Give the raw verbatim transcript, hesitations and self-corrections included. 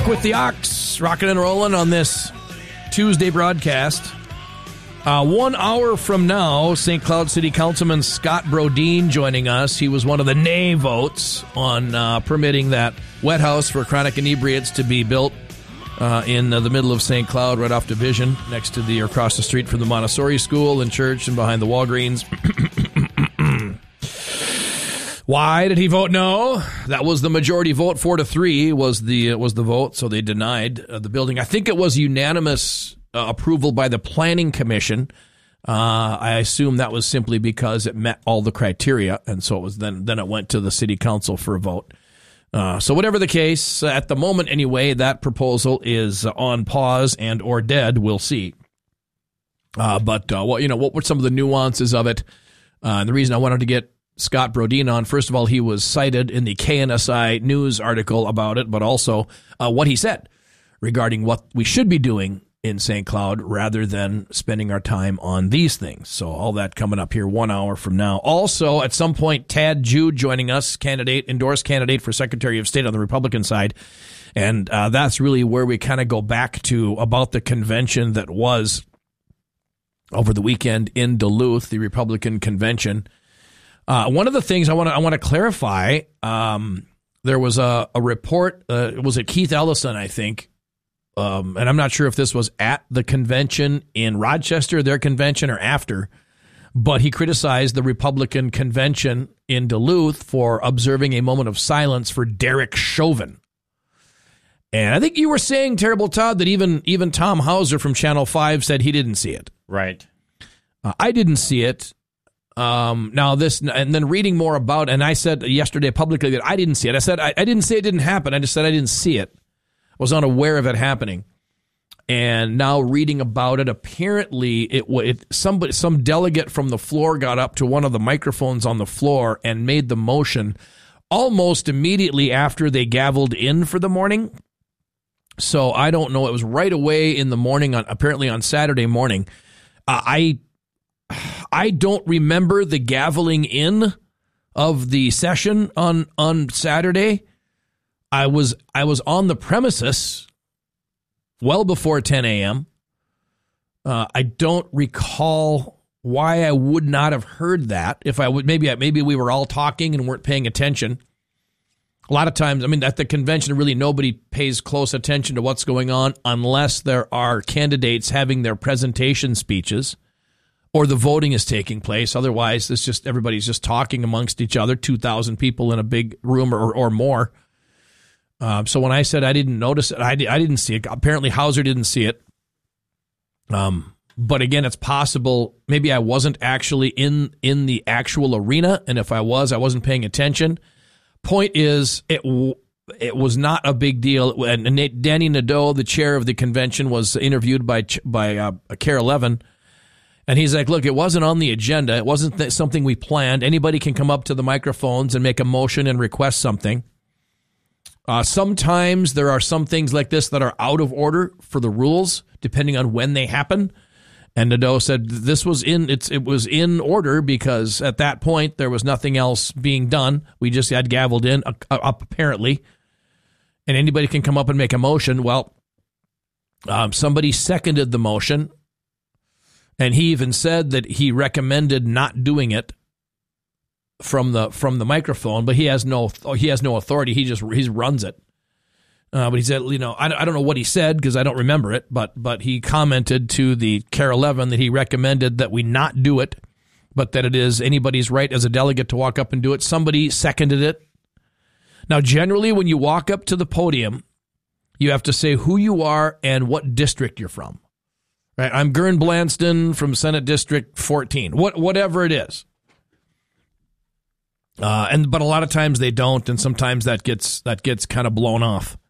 with the Ox, rocking and rolling on this Tuesday broadcast. Uh, one hour from now, Saint Cloud City Councilman Scott Brodeen joining us. He was one of the nay votes on uh, permitting that wet house for chronic inebriates to be built uh, in uh, the middle of Saint Cloud, right off Division, next to the, or across the street from the Montessori School and church and behind the Walgreens. Why did he vote no? That was the majority vote. Four to three was the uh, was the vote, so they denied uh, the building. I think it was unanimous uh, approval by the Planning Commission. Uh, I assume that was simply because it met all the criteria, and so it was then then it went to the City Council for a vote. Uh, so whatever the case, at the moment anyway, that proposal is on pause and or dead. We'll see. Uh, but uh, well, you know, what were some of the nuances of it? Uh, and the reason I wanted to get Scott Brodeen on, first of all, he was cited in the K N S I news article about it, but also uh, what he said regarding what we should be doing in Saint Cloud rather than spending our time on these things. So all that coming up here one hour from now. Also, at some point, Tad Jude joining us, candidate, endorsed candidate for Secretary of State on the Republican side. And uh, that's really where we kind of go back to about the convention that was over the weekend in Duluth, the Republican convention. Uh, one of the things I want to I want to clarify, um, there was a, a report, uh, was it Keith Ellison, I think, um, and I'm not sure if this was at the convention in Rochester, their convention, or after, but he criticized the Republican convention in Duluth for observing a moment of silence for Derek Chauvin. And I think you were saying, Terrible Todd, that even even Tom Hauser from Channel five said he didn't see it. Right. Uh, I didn't see it. Um, now this, and then reading more about, and I said yesterday publicly that I didn't see it. I said, I, I didn't say it didn't happen. I just said I didn't see it. I was unaware of it happening. And now reading about it, apparently it, it somebody, some delegate from the floor got up to one of the microphones on the floor and made the motion almost immediately after they gavelled in for the morning. So I don't know. It was right away in the morning, on apparently on Saturday morning. Uh, I, I don't remember the gaveling in of the session on, on Saturday. I was I was on the premises well before ten a.m. Uh, I don't recall why I would not have heard that. If I would, maybe maybe we were all talking and weren't paying attention. A lot of times, I mean, at the convention, really nobody pays close attention to what's going on unless there are candidates having their presentation speeches, or the voting is taking place. Otherwise, it's just everybody's just talking amongst each other, two thousand people in a big room or, or more. Um, so when I said I didn't notice it, I, I didn't see it. Apparently, Hauser didn't see it. Um, but again, it's possible maybe I wasn't actually in, in the actual arena, and if I was, I wasn't paying attention. Point is, it it was not a big deal. And Danny Nadeau, the chair of the convention, was interviewed by by uh, Kara Levin. And he's like, look, it wasn't on the agenda. It wasn't th- something we planned. Anybody can come up to the microphones and make a motion and request something. Uh, sometimes there are some things like this that are out of order for the rules, depending on when they happen. And Nadeau said this was in it's it was in order because at that point there was nothing else being done. We just had gavelled in uh, up apparently, and anybody can come up and make a motion. Well, um, somebody seconded the motion. And he even said that he recommended not doing it from the from the microphone, but he has no he has no authority. He just he runs it. Uh, but he said, you know, I, I don't know what he said because I don't remember it, but but he commented to the Kara Levin that he recommended that we not do it, but that it is anybody's right as a delegate to walk up and do it. Somebody seconded it. Now, generally, when you walk up to the podium, you have to say who you are and what district you're from. Right, I'm Gern Blanston from Senate District fourteen, what, whatever it is. Uh, and but a lot of times they don't, and sometimes that gets that gets kind of blown off.